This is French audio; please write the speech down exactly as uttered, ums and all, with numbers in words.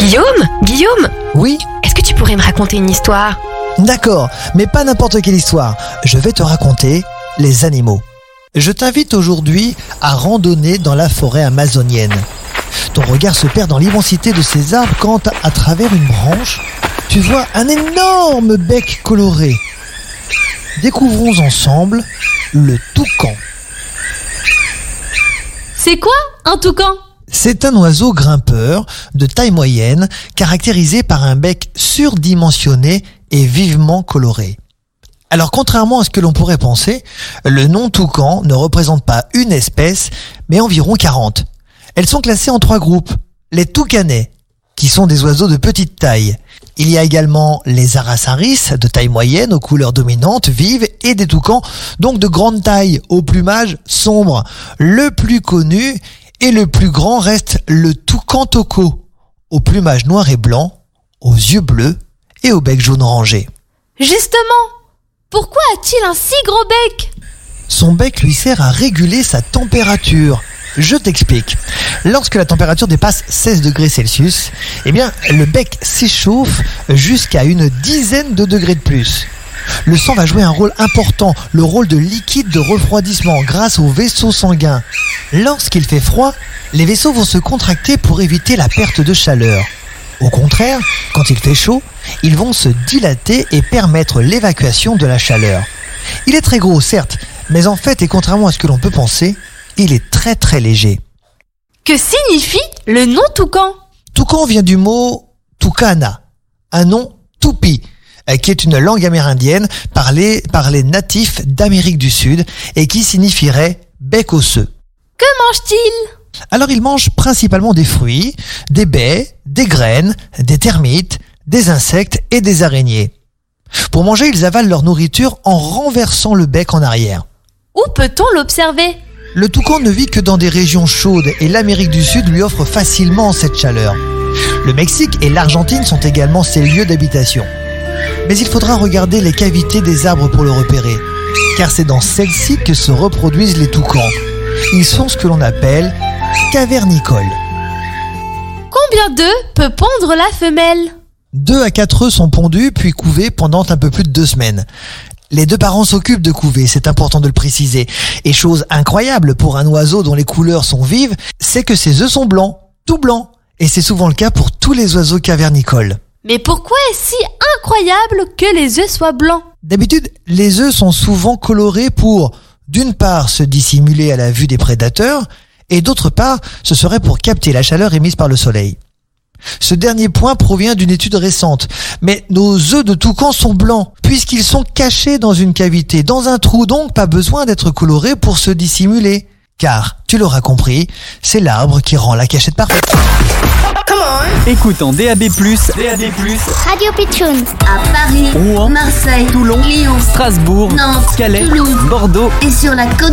Guillaume Guillaume Oui? Est-ce que tu pourrais me raconter une histoire? D'accord, mais pas n'importe quelle histoire. Je vais te raconter les animaux. Je t'invite aujourd'hui à randonner dans la forêt amazonienne. Ton regard se perd dans l'immensité de ces arbres quand, à travers une branche, tu vois un énorme bec coloré. Découvrons ensemble le toucan. C'est quoi un toucan? C'est un oiseau grimpeur de taille moyenne, caractérisé par un bec surdimensionné et vivement coloré. Alors contrairement à ce que l'on pourrait penser, le nom toucan ne représente pas une espèce, mais environ quarante. Elles sont classées en trois groupes. Les toucanets, qui sont des oiseaux de petite taille. Il y a également les arasaris, de taille moyenne, aux couleurs dominantes, vives, et des toucans, donc de grande taille, au plumage sombre. Le plus connu et le plus grand reste le toucan toco, au plumage noir et blanc, aux yeux bleus et au bec jaune orangé. Justement, pourquoi a-t-il un si gros bec? Son bec lui sert à réguler sa température. Je t'explique. Lorsque la température dépasse seize degrés Celsius, eh bien, le bec s'échauffe jusqu'à une dizaine de degrés de plus. Le sang va jouer un rôle important, le rôle de liquide de refroidissement grâce aux vaisseaux sanguins. Lorsqu'il fait froid, les vaisseaux vont se contracter pour éviter la perte de chaleur. Au contraire, quand il fait chaud, ils vont se dilater et permettre l'évacuation de la chaleur. Il est très gros, certes, mais en fait, et contrairement à ce que l'on peut penser, il est très très léger. Que signifie le nom toucan? Toucan vient du mot tucana, un nom tupi, qui est une langue amérindienne parlée par les natifs d'Amérique du Sud et qui signifierait bec osseux. Que mange-t-il? Alors il mange principalement des fruits, des baies, des graines, des termites, des insectes et des araignées. Pour manger, ils avalent leur nourriture en renversant le bec en arrière. Où peut-on l'observer? Le toucan ne vit que dans des régions chaudes et l'Amérique du Sud lui offre facilement cette chaleur. Le Mexique et l'Argentine sont également ses lieux d'habitation. Mais il faudra regarder les cavités des arbres pour le repérer, car c'est dans celles-ci que se reproduisent les toucans. Ils sont ce que l'on appelle cavernicoles. Combien d'œufs peut pondre la femelle? Deux à quatre œufs sont pondus puis couvés pendant un peu plus de deux semaines. Les deux parents s'occupent de couver, c'est important de le préciser. Et chose incroyable pour un oiseau dont les couleurs sont vives, c'est que ses œufs sont blancs, tout blancs. Et c'est souvent le cas pour tous les oiseaux cavernicoles. Mais pourquoi est-ce si incroyable que les œufs soient blancs? D'habitude, les œufs sont souvent colorés pour, d'une part, se dissimuler à la vue des prédateurs, et d'autre part, ce serait pour capter la chaleur émise par le soleil. Ce dernier point provient d'une étude récente, mais nos œufs de toucan sont blancs, puisqu'ils sont cachés dans une cavité, dans un trou, donc pas besoin d'être colorés pour se dissimuler. Car, tu l'auras compris, c'est l'arbre qui rend la cachette parfaite. Écoute en D A B plus, D A B plus, Radio Pitchoun. À Paris, Rouen, Marseille, Toulon, Lyon, Strasbourg, Nantes, Calais, Toulouse, Bordeaux et sur la côte